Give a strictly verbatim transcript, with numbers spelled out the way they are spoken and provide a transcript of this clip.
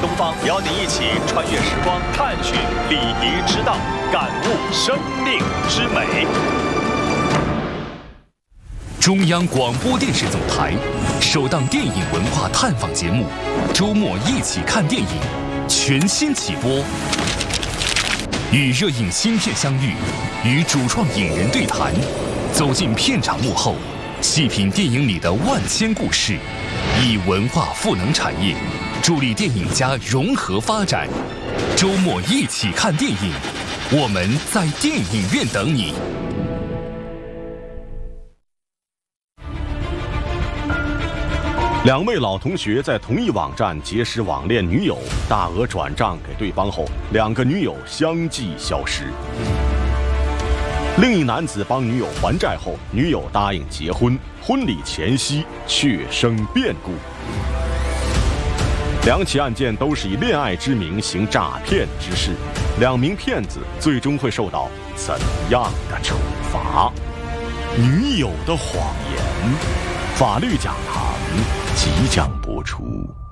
东方邀您一起穿越时光，探寻礼仪之道，感悟生命之美。 中央广播电视总台首档电影文化探访节目《周末一起看电影》全新起播，与热映新片相遇，与主创影人对谈，走进片场幕后，细品电影里的万千故事，以文化赋能产业，助力电影家融合发展。周末一起看电影，我们在电影院等你。 两位老同学在同一网站结识网恋女友，大额转账给对方后，两个女友相继消失。另一男子帮女友还债后，女友答应结婚，婚礼前夕却生变故。两起案件都是以恋爱之名行诈骗之事，两名骗子最终会受到怎样的处罚？女友的谎言，法律讲堂即将播出。